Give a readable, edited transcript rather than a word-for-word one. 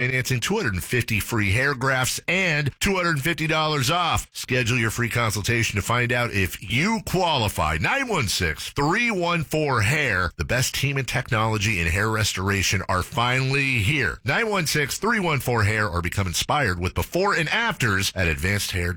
financing, 250 free hair grafts, and $250 off. Schedule your free consultation to find out if you qualify. 916-314-HAIR. The best team in technology and hair restoration are finally here. 916-314-HAIR, or become inspired with before and afters at advancedhair.com.